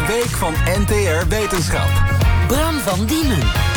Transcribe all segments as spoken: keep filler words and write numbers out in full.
De week van N T R Wetenschap. Bram van Diemen.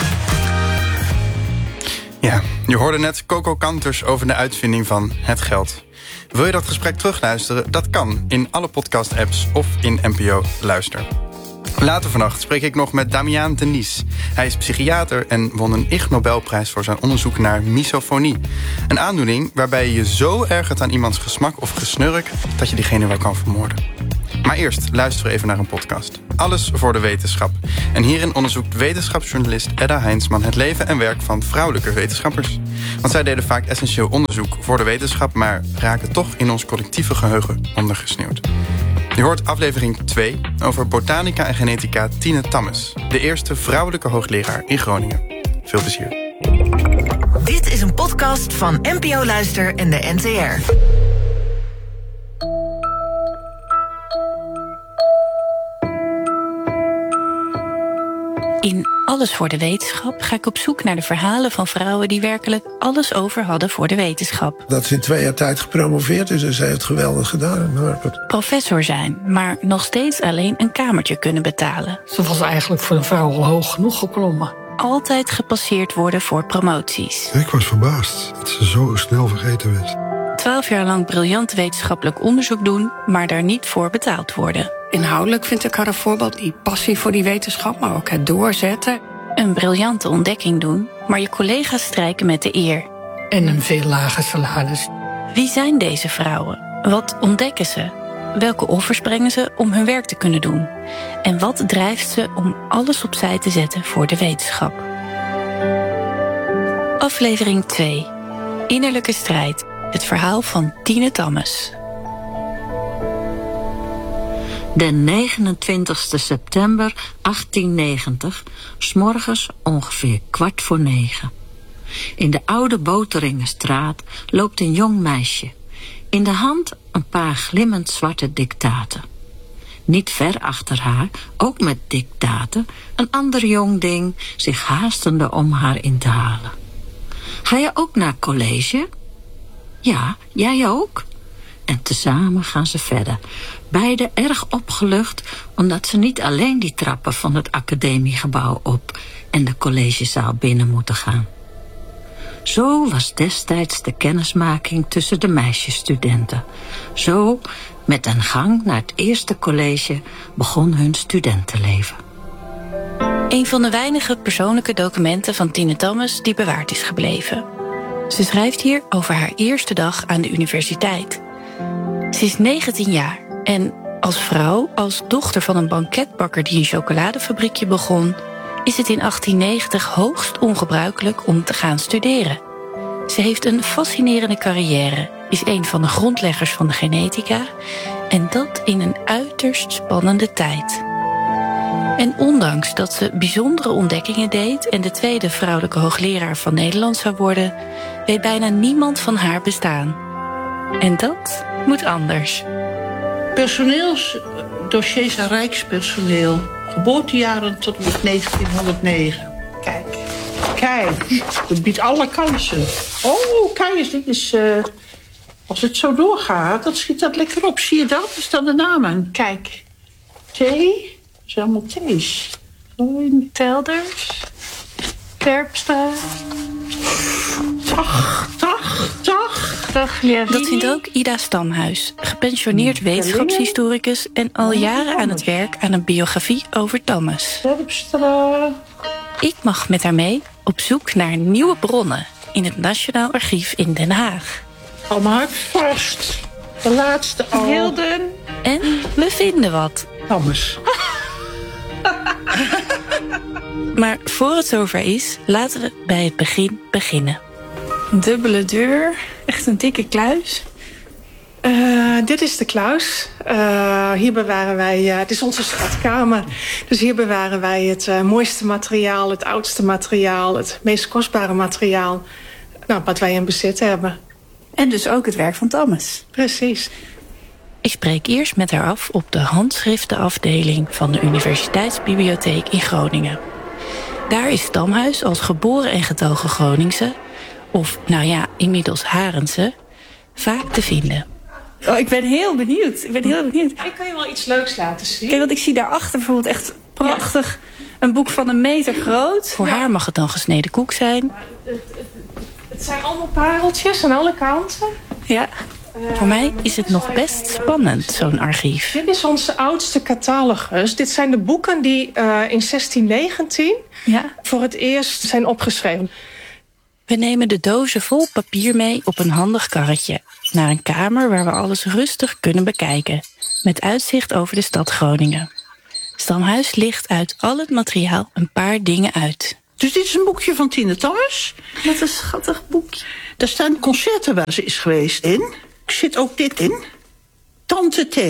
Ja, je hoorde net Coco Kanters over de uitvinding van het geld. Wil je dat gesprek terugluisteren? Dat kan in alle podcast-apps of in N P O Luister. Later vannacht spreek ik nog met Damiaan de Nies. Hij is psychiater en won een Ig Nobelprijs voor zijn onderzoek naar misofonie. Een aandoening waarbij je je zo ergert aan iemands gesmak of gesnurk dat je diegene wel kan vermoorden. Maar eerst luisteren we even naar een podcast. Alles voor de wetenschap. En hierin onderzoekt wetenschapsjournalist Edda Heinsman het leven en werk van vrouwelijke wetenschappers. Want zij deden vaak essentieel onderzoek voor de wetenschap, maar raken toch in ons collectieve geheugen ondergesneeuwd. Je hoort aflevering twee over botanica en genetica Tine Tammes, de eerste vrouwelijke hoogleraar in Groningen. Veel plezier. Dit is een podcast van N P O Luister en de N T R. In Alles voor de Wetenschap ga ik op zoek naar de verhalen van vrouwen die werkelijk alles over hadden voor de wetenschap. Dat ze in twee jaar tijd gepromoveerd is en ze heeft het geweldig gedaan. Harvard. Professor zijn, maar nog steeds alleen een kamertje kunnen betalen. Ze was eigenlijk voor een vrouw al hoog genoeg geklommen. Altijd gepasseerd worden voor promoties. Ik was verbaasd dat ze zo snel vergeten werd. Twaalf jaar lang briljant wetenschappelijk onderzoek doen, maar daar niet voor betaald worden. Inhoudelijk vind ik haar een voorbeeld, die passie voor die wetenschap, maar ook het doorzetten. Een briljante ontdekking doen, maar je collega's strijken met de eer. En een veel lager salaris. Wie zijn deze vrouwen? Wat ontdekken ze? Welke offers brengen ze om hun werk te kunnen doen? En wat drijft ze om alles opzij te zetten voor de wetenschap? Aflevering twee. Innerlijke strijd. Het verhaal van Tine Tammes. De negenentwintigste september achttiennegentig, 's morgens ongeveer kwart voor negen. In de oude Boteringenstraat loopt een jong meisje. In de hand een paar glimmend zwarte dictaten. Niet ver achter haar, ook met dictaten, een ander jong ding zich haastende om haar in te halen. Ga je ook naar college? Ja, jij ook? En tezamen gaan ze verder. Beide erg opgelucht, omdat ze niet alleen die trappen van het academiegebouw op en de collegezaal binnen moeten gaan. Zo was destijds de kennismaking tussen de meisjesstudenten. Zo, met een gang naar het eerste college, begon hun studentenleven. Een van de weinige persoonlijke documenten van Tine Tammes die bewaard is gebleven. Ze schrijft hier over haar eerste dag aan de universiteit. Ze is negentien jaar en als vrouw, als dochter van een banketbakker die een chocoladefabriekje begon, is het in achttien negentig hoogst ongebruikelijk om te gaan studeren. Ze heeft een fascinerende carrière, is een van de grondleggers van de genetica en dat in een uiterst spannende tijd. En ondanks dat ze bijzondere ontdekkingen deed en de tweede vrouwelijke hoogleraar van Nederland zou worden, weet bijna niemand van haar bestaan. En dat moet anders. Personeelsdossiers aan rijkspersoneel. Geboortejaren tot en met negentienhonderdnegen. Kijk, kijk, dat biedt alle kansen. Oh, kijk eens, dit is... Uh, als het zo doorgaat, dan schiet dat lekker op. Zie je dat? Er staan de namen. Kijk, T, dat zijn allemaal T's. Telders, Terpstra. Dag, dag, dag. Dag, dat vindt ook Ida Stamhuis, gepensioneerd wetenschapshistoricus en al jaren aan het werk aan een biografie over Tammes. Terpstra. Ik mag met haar mee op zoek naar nieuwe bronnen in het Nationaal Archief in Den Haag. Allemaal hard vast. De laatste al. Heel dun. En we vinden wat. Tammes. Maar voor het zover is, laten we bij het begin beginnen. Dubbele deur, echt een dikke kluis. Uh, dit is de kluis. Uh, hier bewaren wij, uh, het is onze schatkamer. Dus hier bewaren wij het uh, mooiste materiaal, het oudste materiaal, het meest kostbare materiaal. Nou, wat wij in bezit hebben. En dus ook het werk van Tammes. Precies. Ik spreek eerst met haar af op de handschriftenafdeling van de Universiteitsbibliotheek in Groningen. Daar is Stamhuis als geboren en getogen Groningse, of nou ja, inmiddels Harense, vaak te vinden. Oh, ik ben heel benieuwd. Ik ben heel benieuwd. Ik kan je wel iets leuks laten zien. Kijk, want ik zie daarachter bijvoorbeeld echt prachtig een boek van een meter groot. Voor Ja. haar mag het dan gesneden koek zijn. Het, het, het zijn allemaal pareltjes aan alle kanten. Ja. Voor mij is het nog best spannend, zo'n archief. Dit is onze oudste catalogus. Dit zijn de boeken die uh, in zestien negentien Ja. voor het eerst zijn opgeschreven. We nemen de dozen vol papier mee op een handig karretje. Naar een kamer waar we alles rustig kunnen bekijken. Met uitzicht over de stad Groningen. Stamhuis licht uit al het materiaal een paar dingen uit. Dus dit is een boekje van Tine Tammes. Wat een schattig boekje. Daar staan concerten waar ze is geweest in. Er zit ook dit in. Tante T.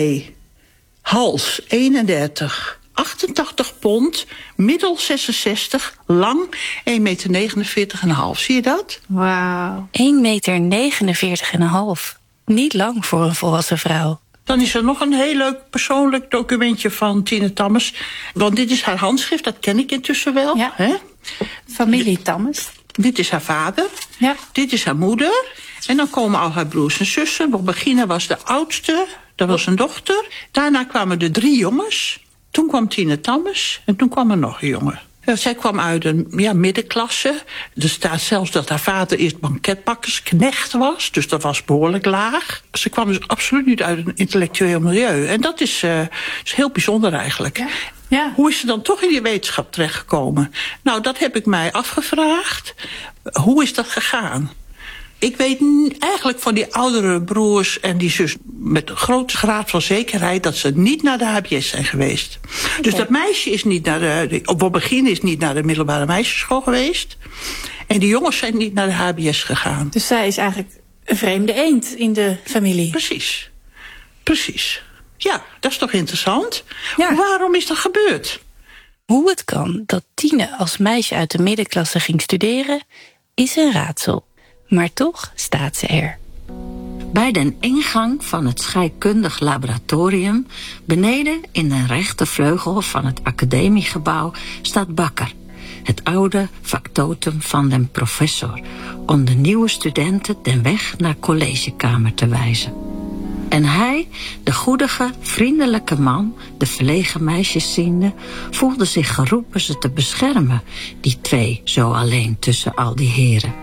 Hals eenendertig. achtentachtig pond. Middel zesenzestig. Lang één meter negenenveertig en een half. Zie je dat? Wauw. één meter negenenveertig en een half. Niet lang voor een volwassen vrouw. Dan is er nog een heel leuk persoonlijk documentje van Tine Tammes. Want dit is haar handschrift, dat ken ik intussen wel. Ja. Hè? Familie Tammes. Dit is haar vader. Ja. Dit is haar moeder. En dan komen al haar broers en zussen. Begina was de oudste. Dat was een dochter. Daarna kwamen er drie jongens. Toen kwam Tine Tammes. En toen kwam er nog een jongen. Ja, zij kwam uit een ja, middenklasse. Er staat zelfs dat haar vader eerst banketbakkersknecht was. Dus dat was behoorlijk laag. Ze kwam dus absoluut niet uit een intellectueel milieu. En dat is, uh, is heel bijzonder eigenlijk. Ja. Ja. Hoe is ze dan toch in die wetenschap terechtgekomen? Nou, dat heb ik mij afgevraagd. Hoe is dat gegaan? Ik weet eigenlijk van die oudere broers en die zus met een grote graad van zekerheid dat ze niet naar de H B S zijn geweest. Okay. Dus dat meisje is niet naar de, op het begin is niet naar de middelbare meisjesschool geweest. En die jongens zijn niet naar de H B S gegaan. Dus zij is eigenlijk een vreemde eend in de familie. Precies. Precies. Ja, dat is toch interessant? Ja. Waarom is dat gebeurd? Hoe het kan dat Tine als meisje uit de middenklasse ging studeren, is een raadsel. Maar toch staat ze er. Bij de ingang van het scheikundig laboratorium, beneden in de rechtervleugel van het academiegebouw, staat Bakker, het oude factotum van den professor, om de nieuwe studenten den weg naar collegekamer te wijzen. En hij, de goedige, vriendelijke man, de verlegen meisjes ziende, voelde zich geroepen ze te beschermen, die twee zo alleen tussen al die heren.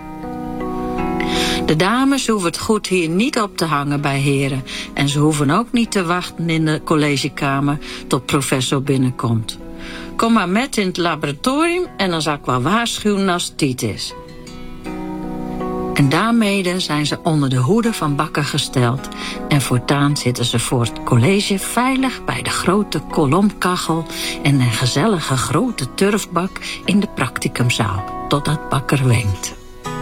De dames hoeven het goed hier niet op te hangen bij heren. En ze hoeven ook niet te wachten in de collegekamer tot professor binnenkomt. Kom maar met in het laboratorium en dan zal ik wel waarschuwen als het tijd is. En daarmee zijn ze onder de hoede van Bakker gesteld. En voortaan zitten ze voor het college veilig bij de grote kolomkachel en een gezellige grote turfbak in de practicumzaal, totdat Bakker wenkt.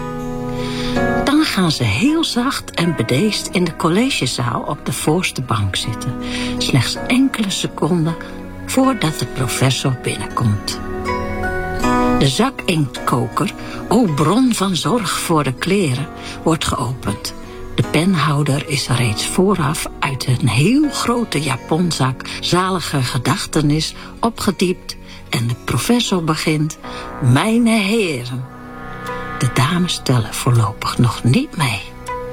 Dan gaan ze heel zacht en bedeesd in de collegezaal op de voorste bank zitten. Slechts enkele seconden voordat de professor binnenkomt. De zakinktkoker, o bron van zorg voor de kleren, wordt geopend. De penhouder is reeds vooraf uit een heel grote japonzak zalige gedachtenis opgediept en de professor begint: Mijne heren. De dames tellen voorlopig nog niet mee.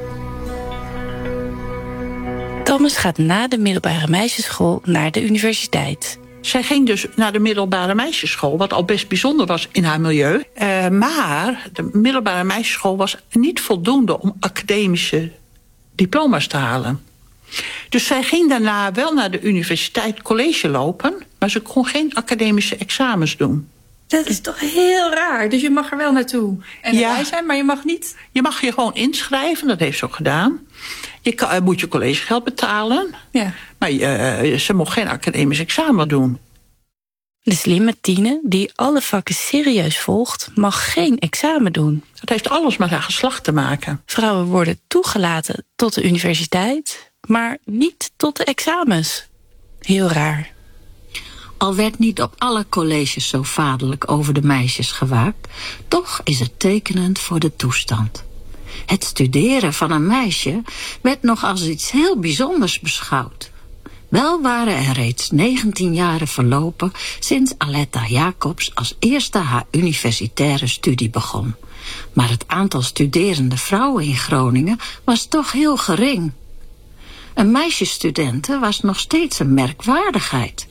Tammes gaat na de middelbare meisjesschool naar de universiteit. Zij ging dus naar de middelbare meisjesschool, wat al best bijzonder was in haar milieu. Uh, maar de middelbare meisjesschool was niet voldoende om academische diploma's te halen. Dus zij ging daarna wel naar de universiteit college lopen, maar ze kon geen academische examens doen. Dat is toch heel raar. Dus je mag er wel naartoe en ja. erbij zijn, maar je mag niet. Je mag je gewoon inschrijven, dat heeft ze ook gedaan. Je kan, uh, moet je collegegeld betalen. Ja. Maar uh, ze mocht geen academisch examen doen. De slimme Tine, die alle vakken serieus volgt, mag geen examen doen. Dat heeft alles met haar geslacht te maken. Vrouwen worden toegelaten tot de universiteit, maar niet tot de examens. Heel raar. Al werd niet op alle colleges zo vaderlijk over de meisjes gewaakt, toch is het tekenend voor de toestand. Het studeren van een meisje werd nog als iets heel bijzonders beschouwd. Wel waren er reeds negentien jaren verlopen sinds Aletta Jacobs als eerste haar universitaire studie begon. Maar het aantal studerende vrouwen in Groningen was toch heel gering. Een meisjesstudente was nog steeds een merkwaardigheid.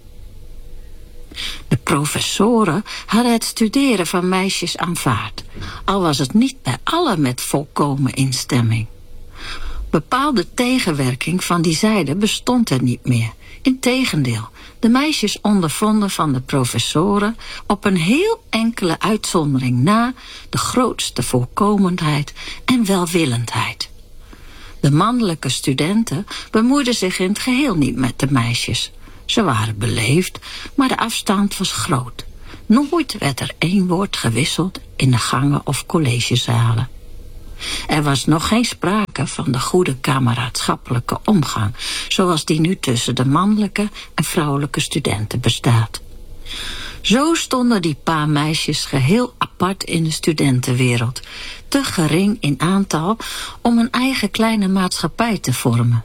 De professoren hadden het studeren van meisjes aanvaard, al was het niet bij allen met volkomen instemming. Bepaalde tegenwerking van die zijde bestond er niet meer. Integendeel, de meisjes ondervonden van de professoren op een heel enkele uitzondering na de grootste voorkomendheid en welwillendheid. De mannelijke studenten bemoeiden zich in het geheel niet met de meisjes. Ze waren beleefd, maar de afstand was groot. Nooit werd er één woord gewisseld in de gangen of collegezalen. Er was nog geen sprake van de goede kameraadschappelijke omgang, zoals die nu tussen de mannelijke en vrouwelijke studenten bestaat. Zo stonden die paar meisjes geheel apart in de studentenwereld, te gering in aantal om een eigen kleine maatschappij te vormen.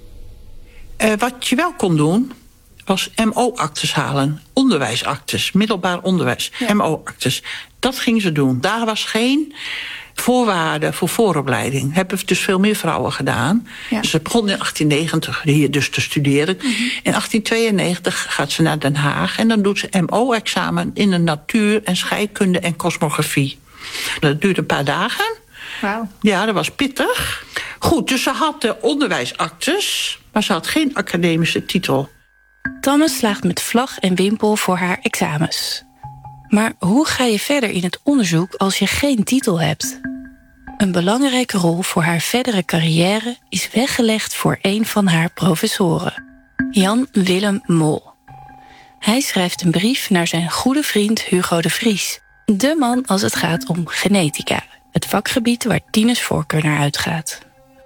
Uh, wat je wel kon doen, was M O-actes halen. Onderwijsactes, middelbaar onderwijs, ja. M O-actes. Dat gingen ze doen. Daar was geen voorwaarde voor vooropleiding. Hebben dus veel meer vrouwen gedaan. Ja. Ze begon in achttien negentig hier dus te studeren. Mm-hmm. In achttien tweeënnegentig gaat ze naar Den Haag en dan doet ze M O-examen in de natuur en scheikunde en kosmografie. Dat duurt een paar dagen. Wauw. Ja, dat was pittig. Goed, dus ze had de onderwijsactes, maar ze had geen academische titel. Thomas slaagt met vlag en wimpel voor haar examens. Maar hoe ga je verder in het onderzoek als je geen titel hebt? Een belangrijke rol voor haar verdere carrière is weggelegd voor een van haar professoren, Jan Willem Mol. Hij schrijft een brief naar zijn goede vriend Hugo de Vries, de man als het gaat om genetica, het vakgebied waar Tines voorkeur naar uitgaat.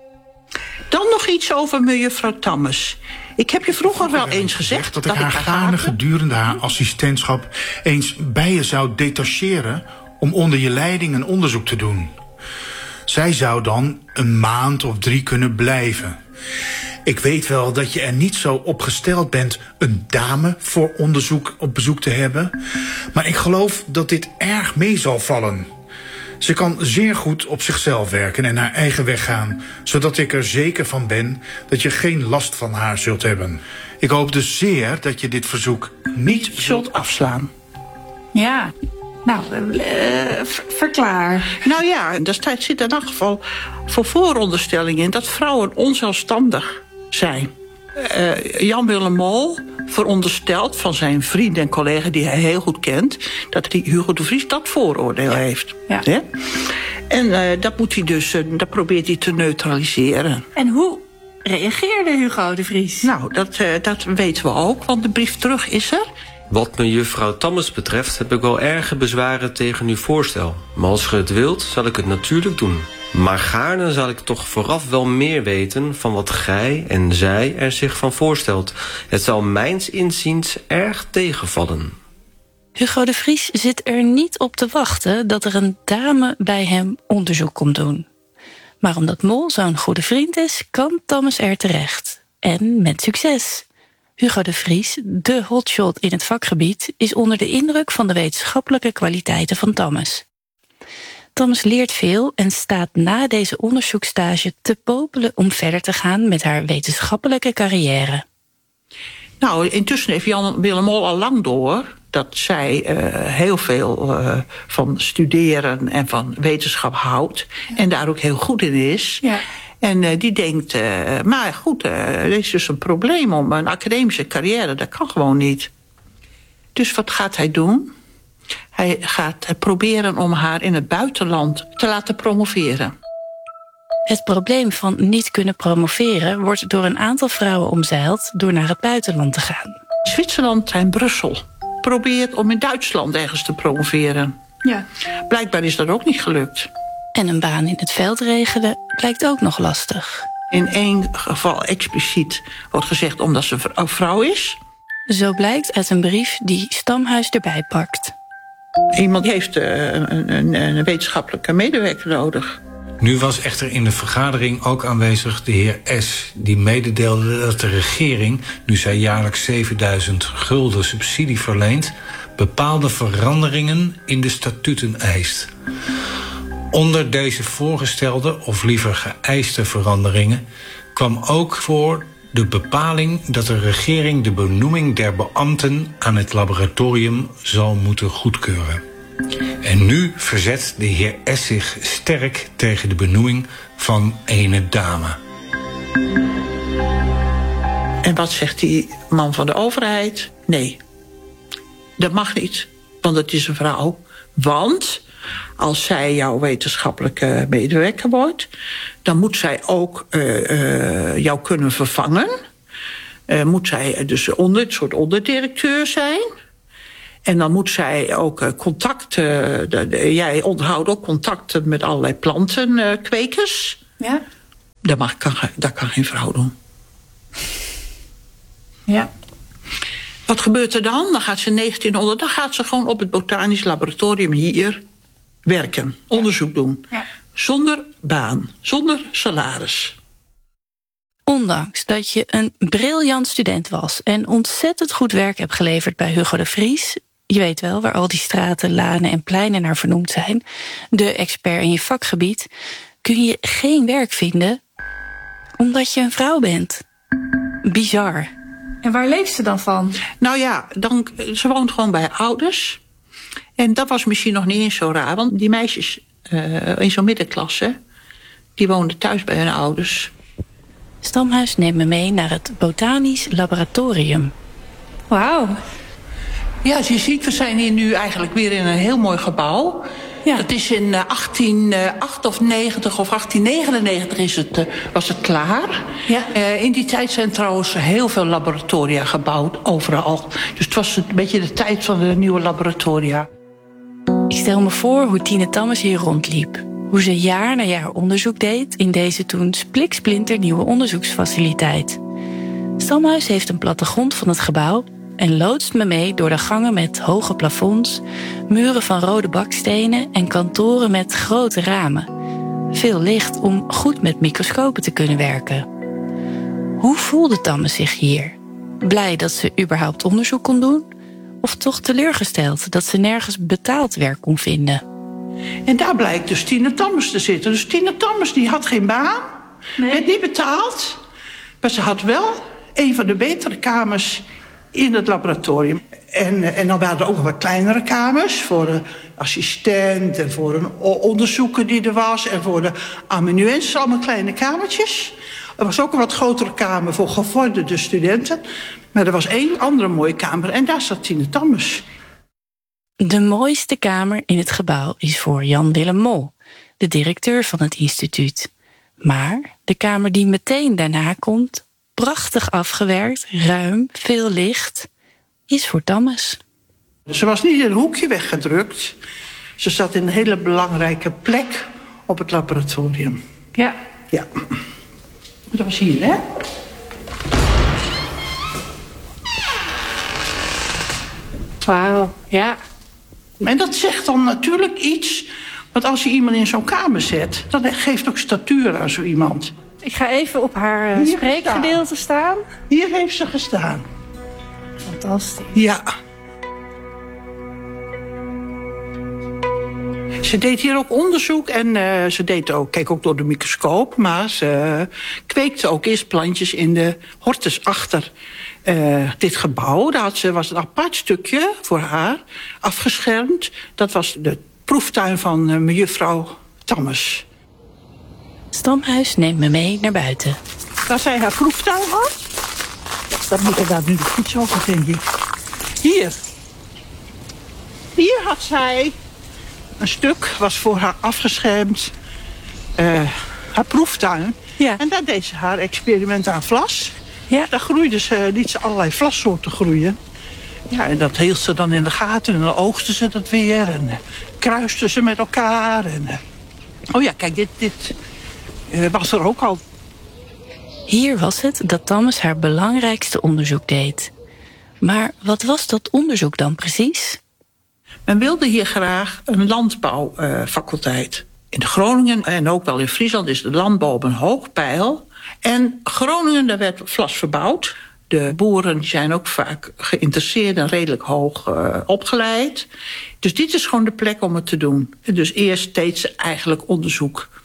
Dan nog iets over mevrouw Tammes. Ik heb je vroeger wel eens gezegd dat ik haar gaarne gedurende haar assistentschap eens bij je zou detacheren om onder je leiding een onderzoek te doen. Zij zou dan een maand of drie kunnen blijven. Ik weet wel dat je er niet zo op gesteld bent een dame voor onderzoek op bezoek te hebben, maar ik geloof dat dit erg mee zal vallen. Ze kan zeer goed op zichzelf werken en haar eigen weg gaan, zodat ik er zeker van ben dat je geen last van haar zult hebben. Ik hoop dus zeer dat je dit verzoek niet zult afslaan. Ja, nou, uh, verklaar. Nou ja, daar zit in elk geval voor vooronderstelling in dat vrouwen onzelfstandig zijn. Uh, Jan Willem Mol veronderstelt van zijn vriend en collega die hij heel goed kent, dat die Hugo de Vries dat vooroordeel ja. heeft. Ja. Ja? En uh, dat moet hij dus, uh, dat probeert hij te neutraliseren. En hoe reageerde Hugo de Vries? Nou, dat, uh, dat weten we ook, want de brief terug is er. Wat mejuffrouw Tammes betreft heb ik wel erge bezwaren tegen uw voorstel. Maar als ge het wilt, zal ik het natuurlijk doen. Maar gaarne zal ik toch vooraf wel meer weten van wat gij en zij er zich van voorstelt. Het zal mijns inziens erg tegenvallen. Hugo de Vries zit er niet op te wachten dat er een dame bij hem onderzoek komt doen. Maar omdat Mol zo'n goede vriend is, kan Tammes er terecht. En met succes. Hugo de Vries, de hotshot in het vakgebied, is onder de indruk van de wetenschappelijke kwaliteiten van Tammes. Tammes leert veel en staat na deze onderzoeksstage te popelen om verder te gaan met haar wetenschappelijke carrière. Nou, intussen heeft Jan Willem Mol al lang door dat zij uh, heel veel uh, van studeren en van wetenschap houdt. Ja. En daar ook heel goed in is. Ja. En uh, die denkt, uh, maar goed, uh, er is dus een probleem om een academische carrière. Dat kan gewoon niet. Dus wat gaat hij doen? Hij gaat proberen om haar in het buitenland te laten promoveren. Het probleem van niet kunnen promoveren wordt door een aantal vrouwen omzeild door naar het buitenland te gaan. Zwitserland en Brussel probeert om in Duitsland ergens te promoveren. Ja. Blijkbaar is dat ook niet gelukt. En een baan in het veld regelen blijkt ook nog lastig. In één geval expliciet wordt gezegd omdat ze een vrouw is. Zo blijkt uit een brief die Stamhuis erbij pakt. Iemand heeft uh, een, een, een wetenschappelijke medewerker nodig. Nu was echter in de vergadering ook aanwezig de heer S. die mededeelde dat de regering, nu zij jaarlijks zevenduizend gulden subsidie verleent, bepaalde veranderingen in de statuten eist. Onder deze voorgestelde, of liever geëiste veranderingen kwam ook voor de bepaling dat de regering de benoeming der beambten aan het laboratorium zal moeten goedkeuren. En nu verzet de heer S. zich sterk tegen de benoeming van ene dame. En wat zegt die man van de overheid? Nee, dat mag niet, want het is een vrouw. Want als zij jouw wetenschappelijke medewerker wordt, dan moet zij ook uh, uh, jou kunnen vervangen. Uh, moet zij dus onder, een soort onderdirecteur zijn. En dan moet zij ook uh, contacten. Uh, de, de, jij onderhoudt ook contacten met allerlei plantenkwekers. Uh, ja. Dat, mag, kan, dat kan geen vrouw doen. Ja. Wat gebeurt er dan? Dan gaat ze negentienhonderd, dan gaat ze gewoon op het botanisch laboratorium hier werken, onderzoek doen. Ja. Zonder baan, zonder salaris. Ondanks dat je een briljant student was en ontzettend goed werk hebt geleverd bij Hugo de Vries, je weet wel waar al die straten, lanen en pleinen naar vernoemd zijn, de expert in je vakgebied, kun je geen werk vinden omdat je een vrouw bent. Bizar. En waar leeft ze dan van? Nou ja, dan, ze woont gewoon bij ouders. En dat was misschien nog niet eens zo raar, want die meisjes uh, in zo'n middenklasse, die woonden thuis bij hun ouders. Stamhuis neemt me mee naar het Botanisch Laboratorium. Wauw. Ja, als je ziet, we zijn hier nu eigenlijk weer in een heel mooi gebouw. Ja. Dat is in achttien achtennegentig of achttien negenennegentig is het, uh, was het klaar. Ja. Uh, in die tijd zijn trouwens heel veel laboratoria gebouwd, overal. Dus het was een beetje de tijd van de nieuwe laboratoria. Ik stel me voor hoe Tine Tammes hier rondliep. Hoe ze jaar na jaar onderzoek deed in deze toen spliksplinternieuwe onderzoeksfaciliteit. Stamhuis heeft een plattegrond van het gebouw en loodst me mee door de gangen met hoge plafonds, muren van rode bakstenen en kantoren met grote ramen. Veel licht om goed met microscopen te kunnen werken. Hoe voelde Tammes zich hier? Blij dat ze überhaupt onderzoek kon doen? Of toch teleurgesteld dat ze nergens betaald werk kon vinden? En daar blijkt dus Tine Tammes te zitten. Dus Tine Tammes die had geen baan, nee. werd niet betaald. Maar ze had wel een van de betere kamers in het laboratorium. En, en dan waren er ook nog wat kleinere kamers voor de assistent en voor een onderzoeker die er was en voor de amanuenses, allemaal kleine kamertjes. Er was ook een wat grotere kamer voor gevorderde studenten. Maar er was één andere mooie kamer en daar zat Tine Tammes. De mooiste kamer in het gebouw is voor Jan Willem Mol, de directeur van het instituut. Maar de kamer die meteen daarna komt, prachtig afgewerkt, ruim, veel licht, is voor Tammes. Ze was niet in een hoekje weggedrukt. Ze zat in een hele belangrijke plek op het laboratorium. Ja. Ja. Dat was hier, hè? Wauw, ja. En dat zegt dan natuurlijk iets. Want als je iemand in zo'n kamer zet, dan geeft ook statuur aan zo iemand. Ik ga even op haar uh, spreekgedeelte staan. Hier heeft ze gestaan. Fantastisch. Ja. Ze deed hier ook onderzoek en uh, ze deed ook, keek ook door de microscoop, maar ze uh, kweekte ook eerst plantjes in de hortus achter uh, dit gebouw. Daar had ze, was een apart stukje voor haar afgeschermd. Dat was de proeftuin van uh, mejuffrouw Tammes. Stamhuis neemt me mee naar buiten. Waar zij haar proeftuin had, dat moet er daar nu de fiets over, denk ik. Hier. Hier had zij een stuk, was voor haar afgeschermd, uh, haar proeftuin. Ja. En daar deed ze haar experiment aan vlas. Ja. Daar groeide ze, liet ze allerlei vlassoorten groeien. Ja, en dat hield ze dan in de gaten en dan oogsten ze dat weer. En uh, kruisten ze met elkaar. En, uh, oh ja, kijk, dit, dit uh, was er ook al. Hier was het dat Tammes haar belangrijkste onderzoek deed. Maar wat was dat onderzoek dan precies? Men wilde hier graag een landbouwfaculteit. Uh, in Groningen en ook wel in Friesland is de landbouw op een hoog peil. En Groningen, daar werd vlas verbouwd. De boeren zijn ook vaak geïnteresseerd en redelijk hoog uh, opgeleid. Dus dit is gewoon de plek om het te doen. Dus eerst deed ze eigenlijk onderzoek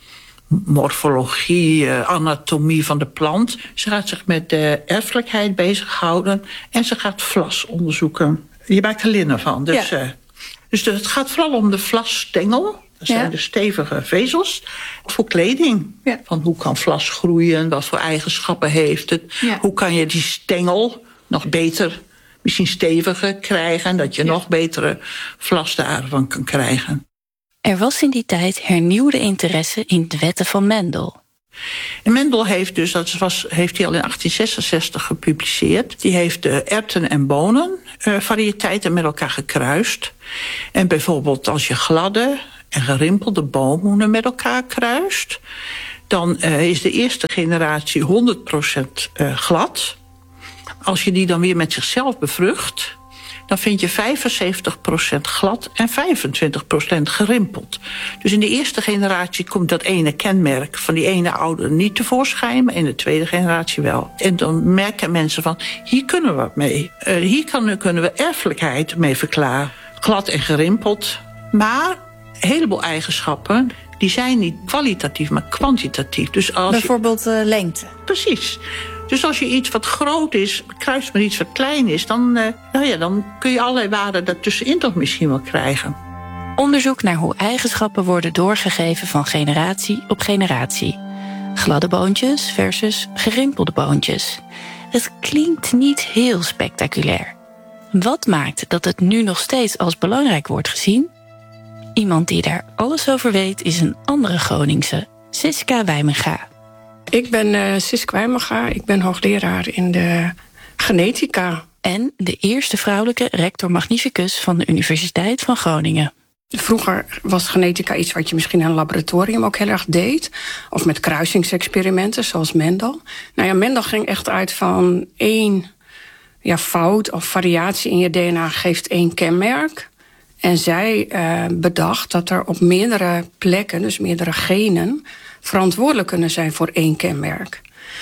morfologie, uh, anatomie van de plant. Ze gaat zich met de erfelijkheid bezighouden en ze gaat vlas onderzoeken. Je maakt er linnen van. Dus, ja. uh, dus het gaat vooral om de vlasstengel. Dat zijn ja. de stevige vezels voor kleding. Ja. Van hoe kan vlas groeien, wat voor eigenschappen heeft het. Ja. Hoe kan je die stengel nog beter, misschien steviger krijgen, dat je ja. nog betere vlas daarvan kan krijgen. Er was in die tijd hernieuwde interesse in de wetten van Mendel. En Mendel heeft dus, dat was, heeft hij al in achttien zesenzestig gepubliceerd. Die heeft de erwten en bonen uh, variëteiten met elkaar gekruist. En bijvoorbeeld als je gladde en gerimpelde boomhoenen met elkaar kruist, dan uh, is de eerste generatie honderd procent uh, glad. Als je die dan weer met zichzelf bevrucht, dan vind je vijfenzeventig procent glad en vijfentwintig procent gerimpeld. Dus in de eerste generatie komt dat ene kenmerk van die ene ouder niet tevoorschijn, maar in de tweede generatie wel. En dan merken mensen van, hier kunnen we wat mee. Uh, hier kan, kunnen we erfelijkheid mee verklaren. Glad en gerimpeld, maar een heleboel eigenschappen, die zijn niet kwalitatief, maar kwantitatief. Dus als bijvoorbeeld je... uh, lengte. Precies. Dus als je iets wat groot is, kruist met iets wat klein is, dan, uh, nou ja, dan kun je allerlei waarden daartussenin toch misschien wel krijgen. Onderzoek naar hoe eigenschappen worden doorgegeven van generatie op generatie. Gladde boontjes versus gerimpelde boontjes. Het klinkt niet heel spectaculair. Wat maakt dat het nu nog steeds als belangrijk wordt gezien? Iemand die daar alles over weet is een andere Groningse, Siska Wijmenga. Ik ben uh, Siska Wijmenga, ik ben hoogleraar in de genetica. En de eerste vrouwelijke rector magnificus van de Universiteit van Groningen. Vroeger was genetica iets wat je misschien in een laboratorium ook heel erg deed. Of met kruisingsexperimenten, zoals Mendel. Nou ja, Mendel ging echt uit van één ja, fout of variatie in je D N A geeft één kenmerk. En zij uh, bedacht dat er op meerdere plekken, dus meerdere genen, verantwoordelijk kunnen zijn voor één kenmerk.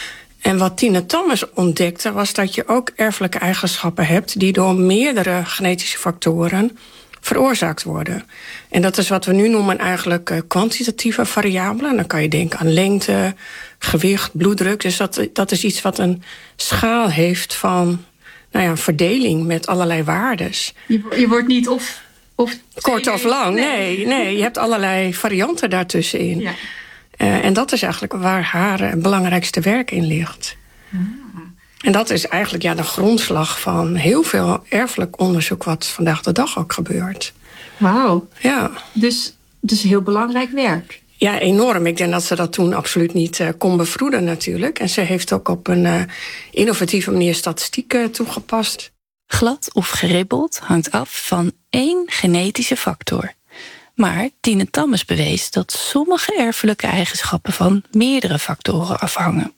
En wat Tine Thomas ontdekte, was dat je ook erfelijke eigenschappen hebt die door meerdere genetische factoren veroorzaakt worden. En dat is wat we nu noemen eigenlijk uh, kwantitatieve variabelen. Dan kan je denken aan lengte, gewicht, bloeddruk. Dus dat, dat is iets wat een schaal heeft van nou ja, een verdeling met allerlei waardes. Je, je wordt niet of... of kort of lang, nee. nee. nee. Je hebt allerlei varianten daartussenin. Ja. Uh, en dat is eigenlijk waar haar uh, belangrijkste werk in ligt. Ah. En dat is eigenlijk ja, de grondslag van heel veel erfelijk onderzoek wat vandaag de dag ook gebeurt. Wauw. Ja. Dus, dus heel belangrijk werk. Ja, enorm. Ik denk dat ze dat toen absoluut niet uh, kon bevroeden natuurlijk. En ze heeft ook op een uh, innovatieve manier statistieken toegepast. Glad of geribbeld hangt af van één genetische factor. Maar Tine Thomas bewees dat sommige erfelijke eigenschappen van meerdere factoren afhangen.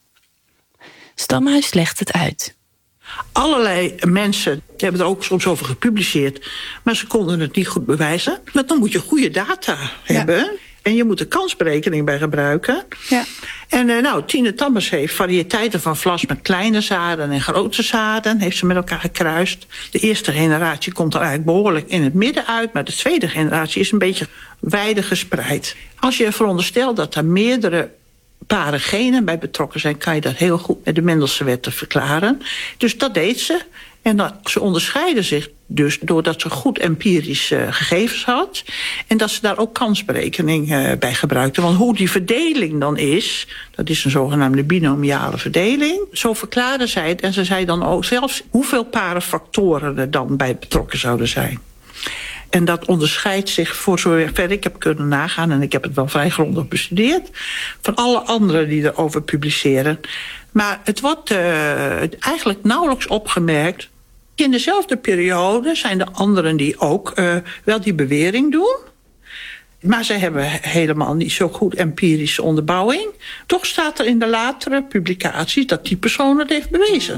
Stamhuis legt het uit. Allerlei mensen hebben er ook soms over gepubliceerd, maar ze konden het niet goed bewijzen. Want dan moet je goede data hebben. Ja. En je moet er kansberekening bij gebruiken. Ja. En uh, nou, Tine Thomas heeft variëteiten van vlas met kleine zaden en grote zaden. Heeft ze met elkaar gekruist. De eerste generatie komt er eigenlijk behoorlijk in het midden uit. Maar de tweede generatie is een beetje wijder gespreid. Als je veronderstelt dat er meerdere paren genen bij betrokken zijn, kan je dat heel goed met de Mendelse wetten verklaren. Dus dat deed ze. En dat, ze onderscheiden zich dus doordat ze goed empirische uh, gegevens had. En dat ze daar ook kansberekening uh, bij gebruikte. Want hoe die verdeling dan is, dat is een zogenaamde binomiale verdeling. Zo verklaarde zij het. En ze zei dan ook zelfs hoeveel paren factoren er dan bij betrokken zouden zijn. En dat onderscheidt zich, voor zover ik heb kunnen nagaan, en ik heb het wel vrij grondig bestudeerd, van alle anderen die erover publiceren. Maar het wordt uh, eigenlijk nauwelijks opgemerkt. In dezelfde periode zijn er anderen die ook uh, wel die bewering doen. Maar ze hebben helemaal niet zo goed empirische onderbouwing. Toch staat er in de latere publicaties dat die persoon het heeft bewezen.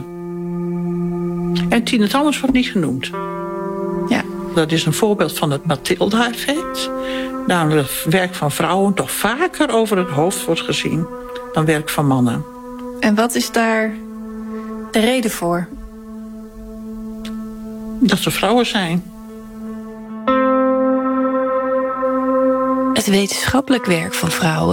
En Tine Thomas wordt niet genoemd. Ja. Dat is een voorbeeld van het Mathilda-effect. Namelijk werk van vrouwen toch vaker over het hoofd wordt gezien dan werk van mannen. En wat is daar de reden voor? Dat ze vrouwen zijn. Het wetenschappelijk werk van vrouwen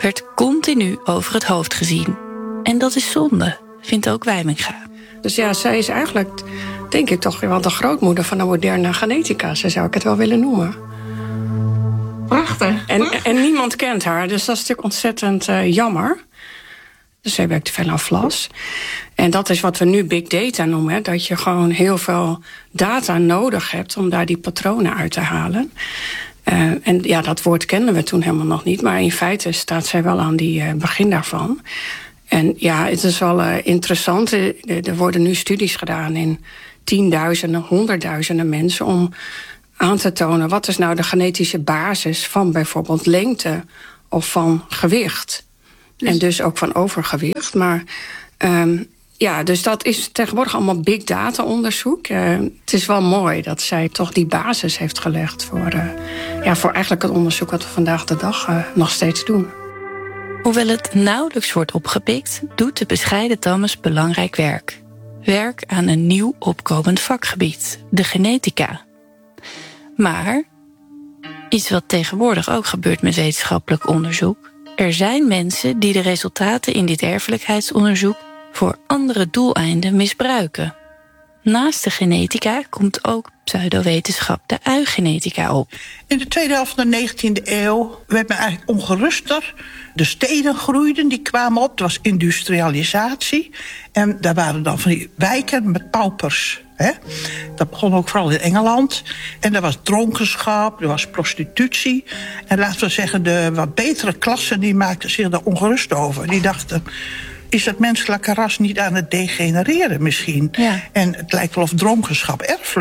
werd continu over het hoofd gezien. En dat is zonde, vindt ook Wijminga. Dus ja, zij is eigenlijk, denk ik toch wel de grootmoeder van de moderne genetica. Zo zou ik het wel willen noemen. Prachtig. En, en niemand kent haar, dus dat is natuurlijk ontzettend uh, jammer. Dus zij werkt veel aan vlas. En dat is wat we nu big data noemen. Hè, dat je gewoon heel veel data nodig hebt om daar die patronen uit te halen. Uh, en ja, dat woord kenden we toen helemaal nog niet. Maar in feite staat zij wel aan die uh, begin daarvan. En ja, het is wel uh, interessant. Er worden nu studies gedaan in tienduizenden, honderdduizenden mensen om aan te tonen wat is nou de genetische basis van bijvoorbeeld lengte of van gewicht. Dus... En dus ook van overgewicht. Maar um, ja, dus dat is tegenwoordig allemaal big data onderzoek. Uh, het is wel mooi dat zij toch die basis heeft gelegd voor, uh, ja, voor eigenlijk het onderzoek wat we vandaag de dag uh, nog steeds doen. Hoewel het nauwelijks wordt opgepikt, doet de bescheiden Tammes belangrijk werk. Werk aan een nieuw opkomend vakgebied, de genetica. Maar iets wat tegenwoordig ook gebeurt met wetenschappelijk onderzoek. Er zijn mensen die de resultaten in dit erfelijkheidsonderzoek voor andere doeleinden misbruiken. Naast de genetica komt ook pseudowetenschap, de eugenetica, op. In de tweede helft van de negentiende eeuw werd men eigenlijk ongeruster. De steden groeiden, die kwamen op. Het was industrialisatie. En daar waren dan van die wijken met paupers. Hè? Dat begon ook vooral in Engeland. En er was dronkenschap, er was prostitutie. En laten we zeggen, de wat betere klassen die maakten zich daar ongerust over. Die dachten, is het menselijke ras niet aan het degenereren misschien? Ja. En het lijkt wel of dronkenschap erfelijk